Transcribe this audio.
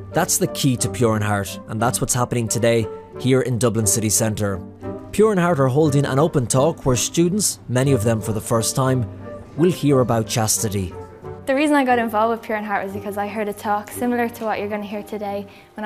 That's the key to Pure in Heart, and that's what's happening today here in Dublin city centre. Pure in Heart are holding an open talk where students, many of them for the first time, will hear about chastity. The reason I got involved with Pure in Heart was because I heard a talk similar to what you're going to hear today when